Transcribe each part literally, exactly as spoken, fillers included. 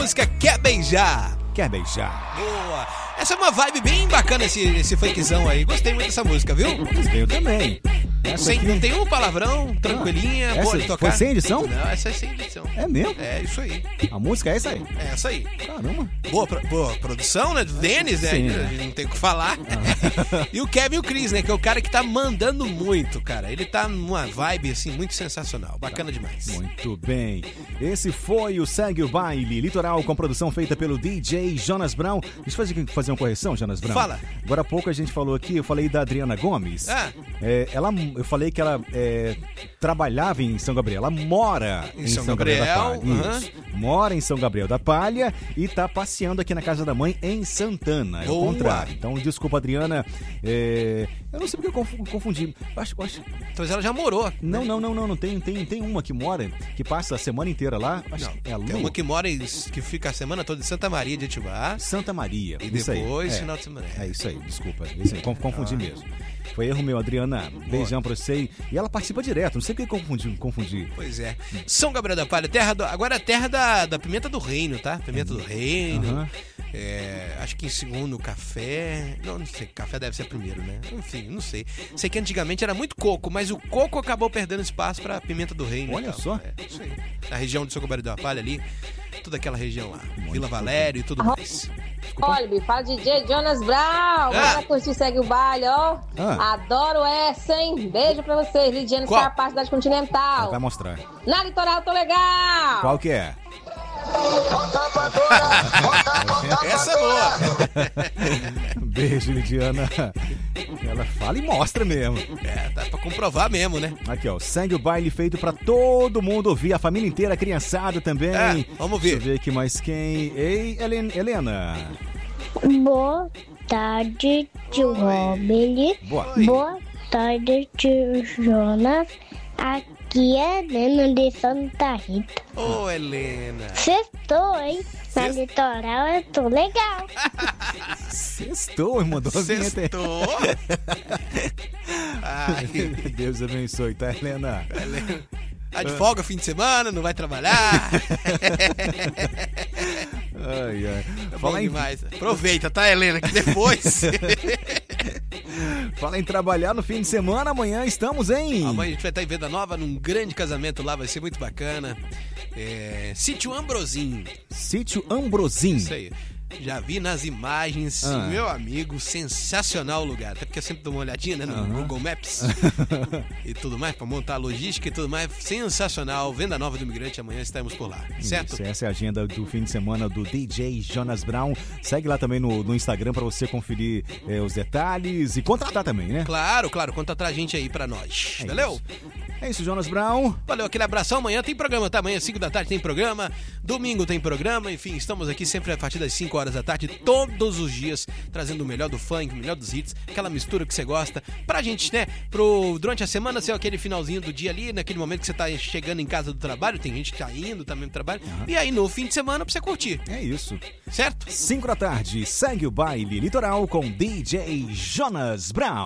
Música Quer Beijar. Quer Beijar. Boa. Essa é uma vibe bem bacana, esse, esse funkzão aí. Gostei muito dessa música, viu? Eu também. Sem, aqui... Não tem um palavrão, tranquilinha, ah, boa de tocar. Foi sem edição? Não, essa é sem edição. É mesmo? É isso aí. A música é essa aí? É essa aí. Caramba. Boa, boa produção, né? Do Denis, né? Sim, A gente não tem o que falar. Ah. E o Kevin e o Chris, né? Que é o cara que tá mandando muito, cara. Ele tá numa vibe, assim, muito sensacional. Bacana demais. Muito bem. Esse foi o Segue o Baile Litoral, com produção feita pelo D J Jonas Brown. Deixa eu fazer, fazer uma correção, Jonas Brown. Fala. Agora há pouco a gente falou aqui, eu falei da Adriana Gomes. Ah. É, ela, eu falei que ela é, trabalhava em São Gabriel. Ela mora em, em São, São Gabriel, Gabriel da Palha. Uhum. Isso. Mora em São Gabriel da Palha e tá passeando aqui na casa da mãe em Santana. É o contrário. Então, desculpa, Adriana. É, eu não sei porque eu confundi. Acho, acho... Então ela já morou. Não, né? não, não, não, não. Tem, tem, tem uma que mora, que passa a semana inteira lá. Acho não, é a Lu. Tem uma que mora, em, que fica a semana toda em Santa Maria de Itibá. Santa Maria. E depois, é. final de semana. É isso aí, desculpa. Isso aí, confundi ah. mesmo. Foi erro meu, Adriana. Beijão pra você. E ela participa direto, não sei por que confundi, confundi. Pois é. São Gabriel da Palha, terra do, agora é terra da, da Pimenta do Reino, tá? Pimenta do Reino. Uhum. É, acho que em segundo, café. Não, não sei, café deve ser primeiro, né? Enfim, não sei. Sei que antigamente era muito coco, mas o coco acabou perdendo espaço pra Pimenta do Reino. Olha só. É, isso aí. Na região de São Gabriel da Palha ali, toda aquela região lá. Muito Vila Valério e tudo mais. Olha, me fala D J Jonas Brown. Ah. Bora curtir, segue o baile, ó. Ah. Adoro essa, hein? Beijo pra vocês. Lidiane Scarpa, cidade continental. Vai mostrar. Na litoral, tô legal. Qual que é? Essa é boa. Beijo, Lidiana. Ela fala e mostra mesmo. É, dá pra comprovar mesmo, né? Aqui, ó, segue o baile feito pra todo mundo ouvir, a família inteira, a criançada também. É, vamos ver. Deixa eu ver aqui mais quem. Ei, Helena. Boa tarde, tio Robin. Boa. Boa tarde, tio Jonas. Aqui é Helena de Santa Rita. Ô, oh, Helena. Sextou, hein? Na Sextou. Litoral eu tô legal. Sextou, mandou a vinheta. Sextou. Ai. Deus abençoe, tá, Helena? Helena. Tá de folga fim de semana, não vai trabalhar. Ai, ai. É bom demais. Aproveita, tá, Helena, que depois... Fala em trabalhar no fim de semana, amanhã estamos em... Amanhã a gente vai estar em Venda Nova, num grande casamento lá, vai ser muito bacana. É... Sítio Ambrosim. Sítio Ambrosim. Isso aí. Já vi nas imagens, ah. meu amigo, sensacional o lugar. Até porque eu sempre dou uma olhadinha, né, no uhum. Google Maps e tudo mais, pra montar a logística e tudo mais. Sensacional. Venda Nova do Imigrante, amanhã estaremos por lá, certo? Isso, essa é a agenda do fim de semana do D J Jonas Brown. Segue lá também no, no Instagram pra você conferir é, os detalhes e contratar também, né? Claro, claro, contratar a gente aí pra nós. É Valeu? Isso. É isso, Jonas Brown. Valeu, aquele abração. Amanhã tem programa, tá? Amanhã, cinco da tarde, tem programa. Domingo tem programa. Enfim, estamos aqui sempre a partir das cinco horas da tarde, todos os dias, trazendo o melhor do funk, o melhor dos hits, aquela mistura que você gosta. Pra gente, né? Pro, durante a semana, ser aquele finalzinho do dia ali, naquele momento que você tá chegando em casa do trabalho. Tem gente que tá indo também pro trabalho. Uhum. E aí, no fim de semana, pra você curtir. É isso. Certo? cinco da tarde, segue o baile Litoral com D J Jonas Brown.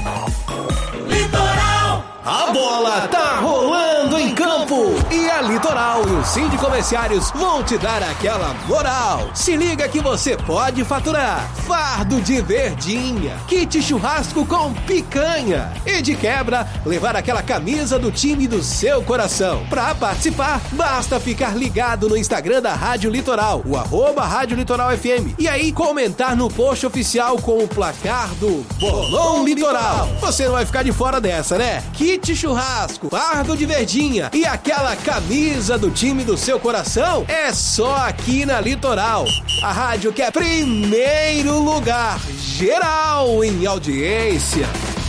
Litoral! A bola tá rolando em campo e a Litoral e o Cindy Comerciários vão te dar aquela moral. Se liga que você pode faturar fardo de verdinha, kit churrasco com picanha e de quebra levar aquela camisa do time do seu coração. Pra participar, basta ficar ligado no Instagram da Rádio Litoral, o arroba Rádio Litoral F M, e aí comentar no post oficial com o placar do Bolão Litoral. Você não vai ficar de fora dessa, né? Kit churrasco, fardo de verdinha e aquela camisa do time do seu coração é só aqui na Litoral. A rádio que é primeiro lugar geral em audiência.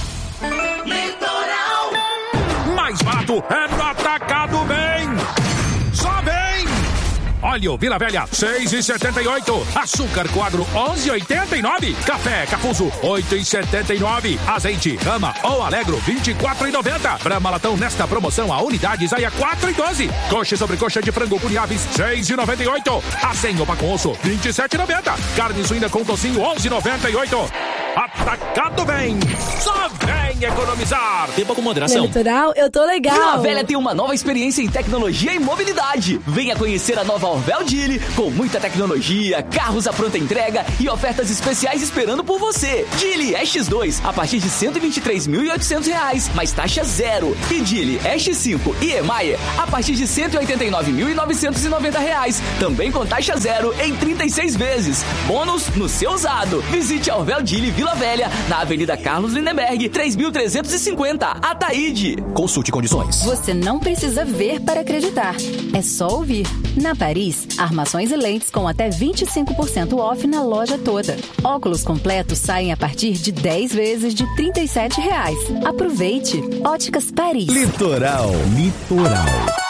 Litoral. Mais barato é no Atacado Bem. Só vem. Óleo Vila Velha, seis e setenta e oito. Açúcar Quadro, onze e oitenta e nove. Café Cafuso, oito e setenta e nove. Azeite Rama ou Alegro, vinte e quatro e noventa. Brahma Latão nesta promoção a unidade sai a quatro e doze. Coxa sobre coxa de frango Cunhaves, seis e noventa e oito. A cem opa com osso, vinte e sete e noventa. Carne suína com tocinho, onze e noventa e oito. A Atacado Bem. Só vem economizar. Beba com moderação. No Litoral, eu tô legal. Vila Velha tem uma nova experiência em tecnologia e mobilidade. Venha conhecer a nova Orvel Dili, com muita tecnologia, carros à pronta entrega e ofertas especiais esperando por você. Dili X dois a partir de cento e vinte e três mil e oitocentos reais, mais taxa zero. E Dili X cinco e Emayer a partir de cento e oitenta e nove mil e novecentos e noventa reais, também com taxa zero em trinta e seis vezes. Bônus no seu usado. Visite a Orvel Dili Vila Velha, na Avenida Carlos Lindenberg, três mil trezentos e cinquenta, Ataíde. Consulte condições. Você não precisa ver para acreditar. É só ouvir. Na Paris, armações e lentes com até vinte e cinco por cento off na loja toda. Óculos completos saem a partir de dez vezes de trinta e sete reais. Aproveite. Óticas Paris. Litoral. Litoral.